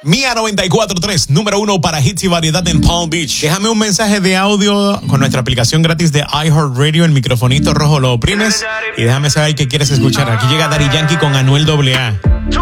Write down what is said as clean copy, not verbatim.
Mía 94.3, número 1 para hits y variedad en Palm Beach. Déjame un mensaje de audio con nuestra aplicación gratis de iHeartRadio. El microfonito rojo lo oprimes y déjame saber qué quieres escuchar. Aquí llega Daddy Yankee con Anuel AA.